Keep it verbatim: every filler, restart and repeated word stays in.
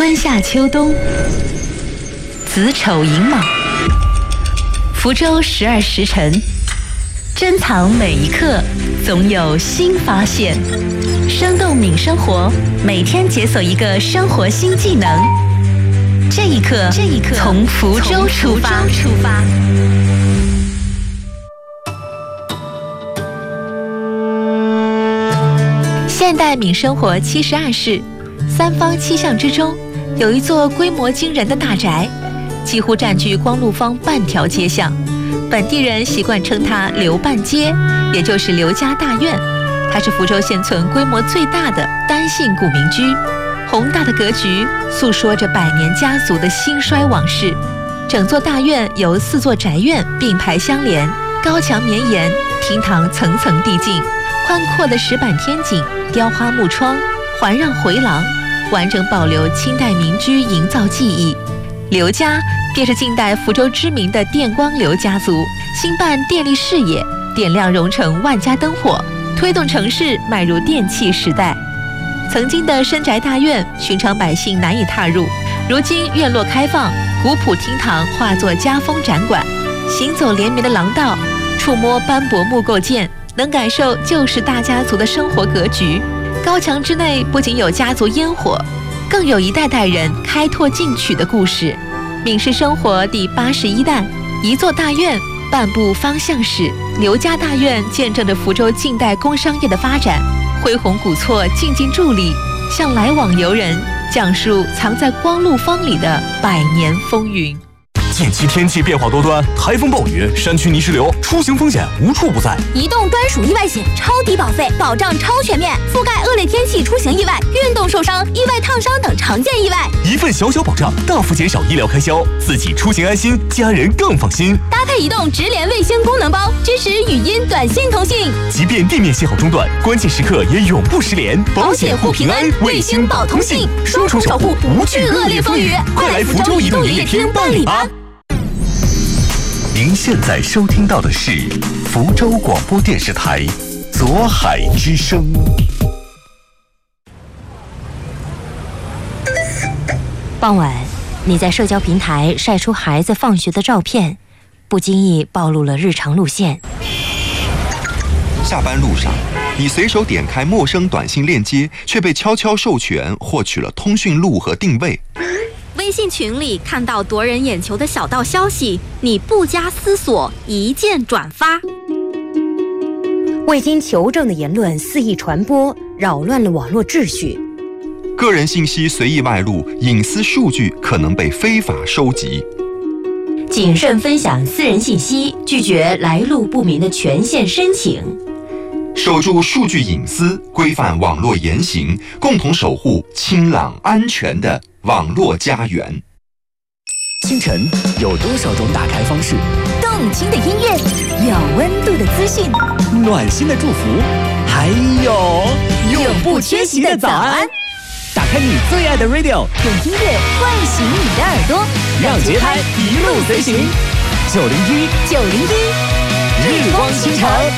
春夏秋冬，子丑寅卯，福州十二时辰，珍藏每一刻，总有新发现。生动敏生活，每天解锁一个生活新技能。这一刻，这一刻，从福州出发。出发。现代敏生活七十二室，三坊七巷之中，有一座规模惊人的大宅，几乎占据光禄坊半条街巷。本地人习惯称它刘半街，也就是刘家大院。它是福州现存规模最大的单姓古民居，宏大的格局诉说着百年家族的兴衰往事。整座大院由四座宅院并排相连，高墙绵延，厅堂层层递进，宽阔的石板天井、雕花木窗环绕回廊，完整保留清代民居营造技艺。刘家便是近代福州知名的电光刘家族，兴办电力事业，点亮蓉城万家灯火，推动城市迈入电气时代。曾经的深宅大院，寻常百姓难以踏入，如今院落开放，古朴厅堂化作家风展馆，行走连绵的廊道，触摸斑驳木构件，能感受旧时大家族的生活格局。高墙之内不仅有家族烟火，更有一代代人开拓进取的故事。闽氏生活第八十一代，一座大院，半部方向史。刘家大院见证着福州近代工商业的发展，恢弘古厝静静伫立，向来往游人讲述藏在光禄坊里的百年风云。 近期天气变化多端，台风暴雨、山区泥石流，出行风险无处不在。 移动专属意外险，超低保费，保障超全面，覆盖恶劣天气出行意外、运动受伤、意外烫伤等常见意外。 一份小小保障，大幅减少医疗开销，自己出行安心，家人更放心。 搭配移动直连卫星功能包，支持语音、短信通信。 即便地面信号中断，关键时刻也永不失联。 保险护平安，卫星保通信，双重守护，不惧恶劣风雨。快来福州移动营业厅办理吧！ 您现在收听到的是福州广播电视台左海之声。 傍晚，你在社交平台晒出孩子放学的照片，不经意暴露了日常路线。 下班路上，你随手点开陌生短信链接，却被悄悄授权获取了通讯录和定位。 微信群里看到夺人眼球的小道消息，你不加思索一键转发。 未经求证的言论肆意传播，扰乱了网络秩序。 个人信息随意外露，隐私数据可能被非法收集。 谨慎分享私人信息，拒绝来路不明的权限申请。 守住数据隐私，规范网络言行，共同守护清朗安全的网络家园。 清晨有多少种打开方式？ 动听的音乐，有温度的资讯， 暖心的祝福，还有永不缺席的早安。 打开你最爱的 radio， 用音乐唤醒你的耳朵， 让节拍一路随行。九零一， 九零一，日光倾城。